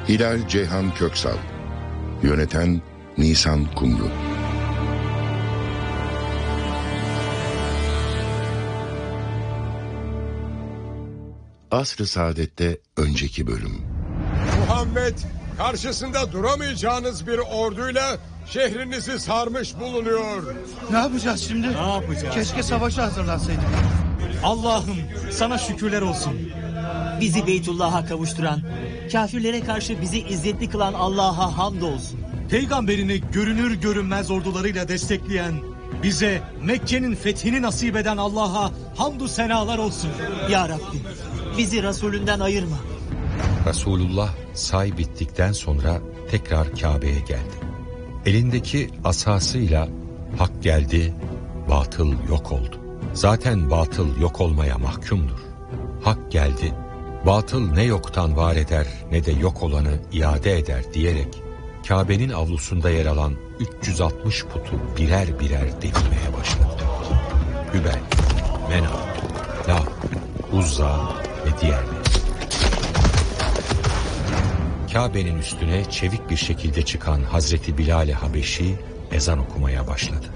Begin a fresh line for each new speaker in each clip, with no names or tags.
Hilal Ceyhan Köksal. Yöneten Nisan Kumru. Asr-ı Saadet'te önceki bölüm.
Muhammed, karşısında duramayacağınız bir orduyla şehrinizi sarmış bulunuyor.
Ne yapacağız şimdi?
Ne yapacağız?
Keşke savaşa hazırlansaydık.
Allah'ım sana şükürler olsun. Bizi Beytullah'a kavuşturan, kafirlere karşı bizi izzetli kılan Allah'a hamdolsun. Peygamberini görünür görünmez ordularıyla destekleyen, bize Mekke'nin fethini nasip eden Allah'a hamdü senalar olsun. Ya Rabbi, bizi Resulünden ayırma.
Resulullah say bittikten sonra tekrar Kabe'ye geldi. Elindeki asasıyla hak geldi, batıl yok oldu. Zaten batıl yok olmaya mahkumdur. Hak geldi, batıl ne yoktan var eder ne de yok olanı iade eder diyerek Kabe'nin avlusunda yer alan 360 putu birer birer devirmeye başladı. Hübel, Menat, Lat, Uzza ve diğerleri. Kabe'nin üstüne çevik bir şekilde çıkan Hazreti Bilal-i Habeşi ezan okumaya başladı.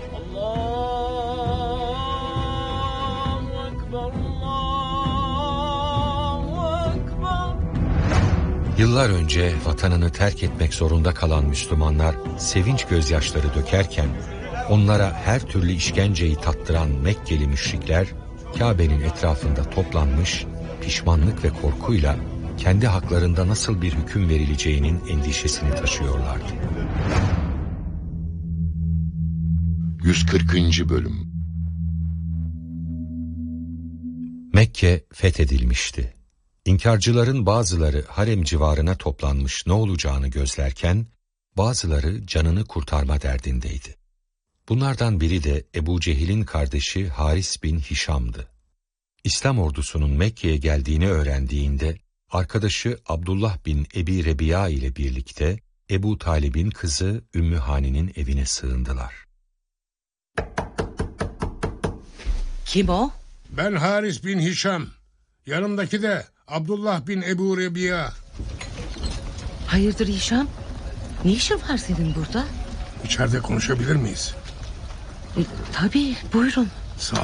Yıllar önce vatanını terk etmek zorunda kalan Müslümanlar sevinç gözyaşları dökerken onlara her türlü işkenceyi tattıran Mekkeli müşrikler Kabe'nin etrafında toplanmış pişmanlık ve korkuyla kendi haklarında nasıl bir hüküm verileceğinin endişesini taşıyorlardı.
140. Bölüm.
Mekke fethedilmişti. İnkarcıların bazıları harem civarına toplanmış ne olacağını gözlerken, bazıları canını kurtarma derdindeydi. Bunlardan biri de Ebu Cehil'in kardeşi Haris bin Hişam'dı. İslam ordusunun Mekke'ye geldiğini öğrendiğinde, arkadaşı Abdullah bin Ebi Rebiya ile birlikte Ebu Talib'in kızı Ümmü Hani'nin evine sığındılar.
Kim o?
Ben Haris bin Hişam. Yanımdaki de Abdullah bin Ebu Rebiya.
Hayırdır Hişam? Ne işin var senin burada?
İçeride konuşabilir miyiz?
Tabii, buyurun.
Sağ ol.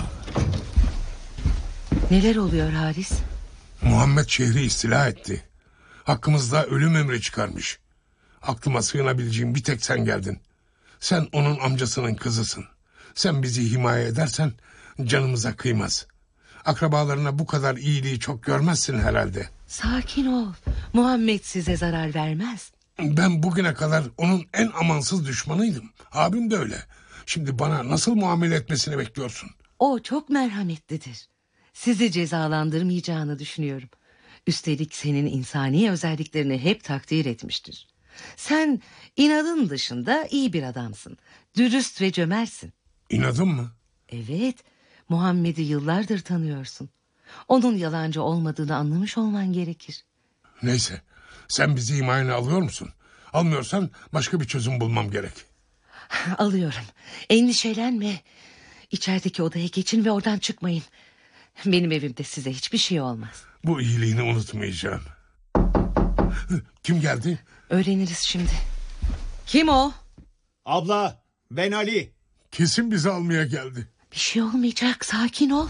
Neler oluyor Haris?
Muhammed şehri istila etti. Hakkımızda ölüm emri çıkarmış. Aklıma sığınabileceğim bir tek sen geldin. Sen onun amcasının kızısın. Sen bizi himaye edersen canımıza kıymaz. Akrabalarına bu kadar iyiliği çok görmezsin herhalde.
Sakin ol. Muhammed size zarar vermez.
Ben bugüne kadar onun en amansız düşmanıydım. Abim de öyle. Şimdi bana nasıl muamele etmesini bekliyorsun?
O çok merhametlidir. Sizi cezalandırmayacağını düşünüyorum. Üstelik senin insani özelliklerini hep takdir etmiştir. Sen inadın dışında iyi bir adamsın. Dürüst ve cömertsin.
İnadım mı?
Evet, Muhammed'i yıllardır tanıyorsun. Onun yalancı olmadığını anlamış olman gerekir.
Neyse, sen bizi himayene alıyor musun? Almıyorsan başka bir çözüm bulmam gerek.
Alıyorum. Endişelenme. İçerideki odaya geçin ve oradan çıkmayın. Benim evimde size hiçbir şey olmaz.
Bu iyiliğini unutmayacağım. Kim geldi?
Öğreniriz şimdi. Kim o?
Abla, ben Ali.
Kesin bizi almaya geldi.
Bir şey olmayacak, sakin ol.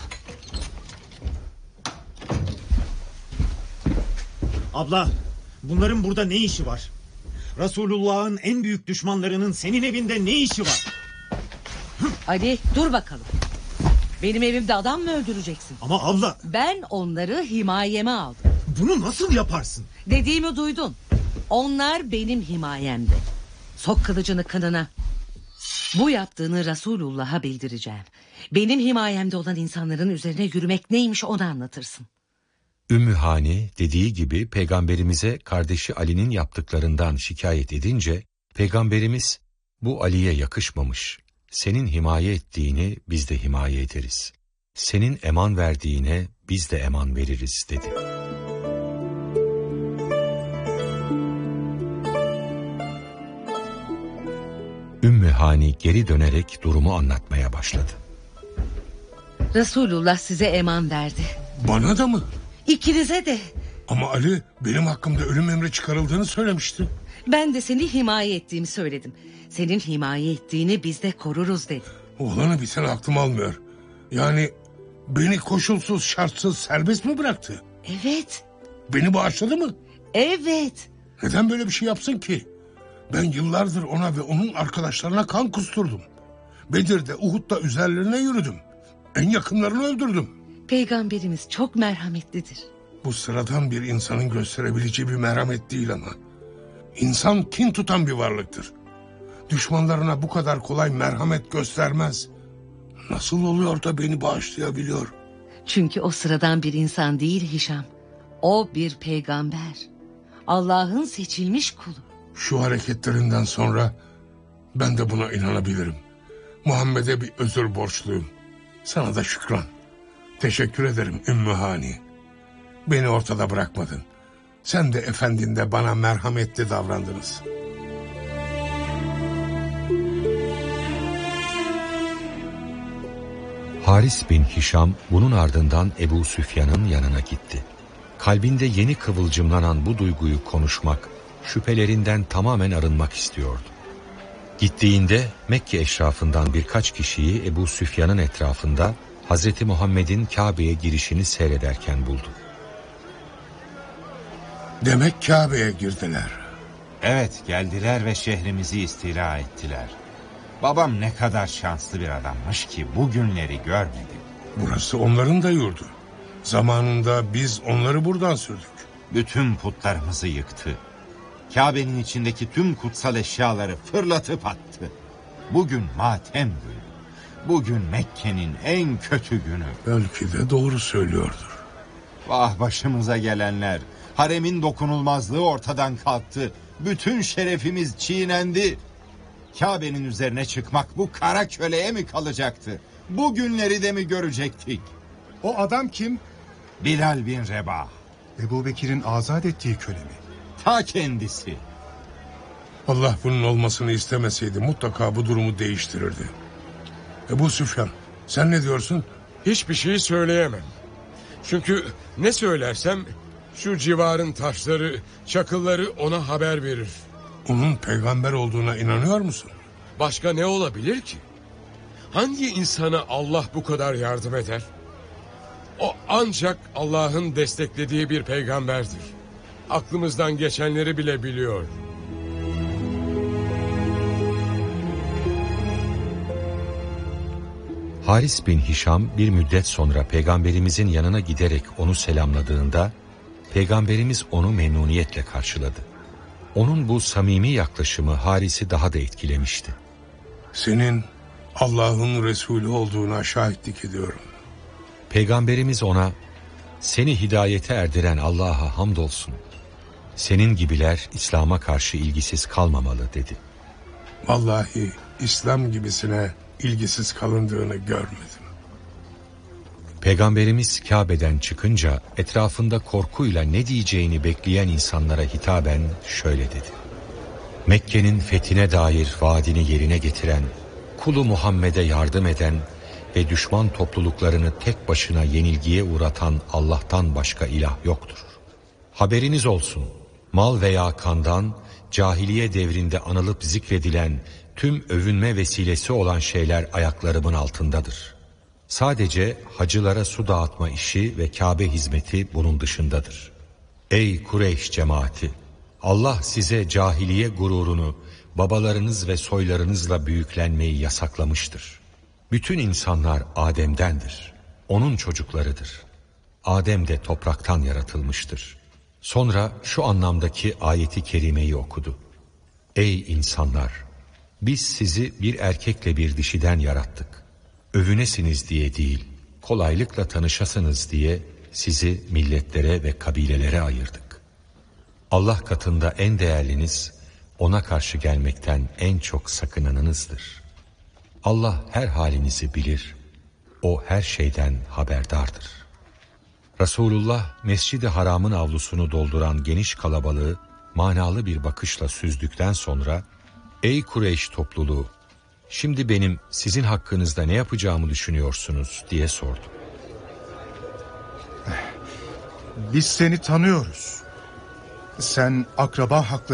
Abla, bunların burada ne işi var? Resulullah'ın en büyük düşmanlarının senin evinde ne işi var?
Ali, dur bakalım. Benim evimde adam mı öldüreceksin?
Ama abla...
Ben onları himayeme aldım.
Bunu nasıl yaparsın?
Dediğimi duydun. Onlar benim himayemde. Sok kılıcını kınına. Bu yaptığını Resulullah'a bildireceğim. Benim himayemde olan insanların üzerine yürümek neymiş onu anlatırsın.
Ümmü Hani dediği gibi peygamberimize kardeşi Ali'nin yaptıklarından şikayet edince, peygamberimiz bu Ali'ye yakışmamış. Senin himaye ettiğini biz de himaye ederiz. Senin eman verdiğine biz de eman veririz dedi. Ümmü Hani geri dönerek durumu anlatmaya başladı.
Resulullah size eman verdi.
Bana da mı?
İkinize de.
Ama Ali benim hakkımda ölüm emri çıkarıldığını söylemişti.
Ben de seni himaye ettiğimi söyledim. Senin himaye ettiğini biz de koruruz dedim.
Oğlanı bir sene aklım almıyor. Yani beni koşulsuz şartsız serbest mi bıraktı?
Evet.
Beni bağışladı mı?
Evet.
Neden böyle bir şey yapsın ki? Ben yıllardır ona ve onun arkadaşlarına kan kusturdum. Bedir'de, Uhud'da üzerlerine yürüdüm. En yakınlarını öldürdüm.
Peygamberimiz çok merhametlidir.
Bu sıradan bir insanın gösterebileceği bir merhamet değil ama. İnsan kin tutan bir varlıktır. Düşmanlarına bu kadar kolay merhamet göstermez. Nasıl oluyor da beni bağışlayabiliyor?
Çünkü o sıradan bir insan değil Hişam. O bir peygamber. Allah'ın seçilmiş kulu.
Şu hareketlerinden sonra ben de buna inanabilirim. Muhammed'e bir özür borçluyum. Sana da şükran. Teşekkür ederim Ümmü Hani. Beni ortada bırakmadın. Sen de efendinde bana merhametli davrandınız.
Haris bin Hişam bunun ardından Ebu Süfyan'ın yanına gitti. Kalbinde yeni kıvılcımlanan bu duyguyu konuşmak, şüphelerinden tamamen arınmak istiyordu. Gittiğinde Mekke eşrafından birkaç kişiyi Ebu Süfyan'ın etrafında Hz. Muhammed'in Kabe'ye girişini seyrederken buldu.
Demek Kabe'ye girdiler.
Evet, geldiler ve şehrimizi istila ettiler. Babam ne kadar şanslı bir adammış ki bu günleri görmedi.
Burası onların da yurdu. Zamanında biz onları buradan sürdük.
Bütün putlarımızı yıktı. Kabe'nin içindeki tüm kutsal eşyaları fırlatıp attı. Bugün matem günü. Bugün Mekke'nin en kötü günü.
Belki de doğru söylüyordur.
Vah başımıza gelenler. Haremin dokunulmazlığı ortadan kalktı. Bütün şerefimiz çiğnendi. Kabe'nin üzerine çıkmak bu kara köleye mi kalacaktı? Bu günleri de mi görecektik?
O adam kim?
Bilal bin Rebah.
Ebu Bekir'in azat ettiği köle mi?
Ta kendisi.
Allah bunun olmasını istemeseydi mutlaka bu durumu değiştirirdi. Ebu Süfyan, sen ne diyorsun?
Hiçbir şey söyleyemem. Çünkü ne söylersem şu civarın taşları, çakılları ona haber verir.
Onun peygamber olduğuna inanıyor musun?
Başka ne olabilir ki? Hangi insana Allah bu kadar yardım eder? O ancak Allah'ın desteklediği bir peygamberdir. Aklımızdan geçenleri bile biliyor.
Haris bin Hişam bir müddet sonra Peygamberimizin yanına giderek onu selamladığında, Peygamberimiz onu memnuniyetle karşıladı. Onun bu samimi yaklaşımı Haris'i daha da etkilemişti.
Senin Allah'ın Resulü olduğuna şahitlik ediyorum.
Peygamberimiz ona, seni hidayete erdiren Allah'a hamdolsun. Senin gibiler İslam'a karşı ilgisiz kalmamalı dedi.
Vallahi İslam gibisine ilgisiz kalındığını görmedim.
Peygamberimiz Kabe'den çıkınca etrafında korkuyla ne diyeceğini bekleyen insanlara hitaben şöyle dedi. Mekke'nin fethine dair vaadini yerine getiren, kulu Muhammed'e yardım eden ve düşman topluluklarını tek başına yenilgiye uğratan Allah'tan başka ilah yoktur. Haberiniz olsun, mal veya kandan, cahiliye devrinde anılıp zikredilen tüm övünme vesilesi olan şeyler ayaklarımın altındadır. Sadece hacılara su dağıtma işi ve Kabe hizmeti bunun dışındadır. Ey Kureyş cemaati! Allah size cahiliye gururunu, babalarınız ve soylarınızla büyüklenmeyi yasaklamıştır. Bütün insanlar Adem'dendir. Onun çocuklarıdır. Adem de topraktan yaratılmıştır. Sonra şu anlamdaki ayeti kerimeyi okudu. Ey insanlar! Biz sizi bir erkekle bir dişiden yarattık. Övünesiniz diye değil, kolaylıkla tanışasınız diye sizi milletlere ve kabilelere ayırdık. Allah katında en değerliniz, ona karşı gelmekten en çok sakınanınızdır. Allah her halinizi bilir, o her şeyden haberdardır. Resulullah Mescid-i Haram'ın avlusunu dolduran geniş kalabalığı manalı bir bakışla süzdükten sonra, ey Kureyş topluluğu, şimdi benim sizin hakkınızda ne yapacağımı düşünüyorsunuz diye sordu.
Biz seni tanıyoruz. Sen akraba hakları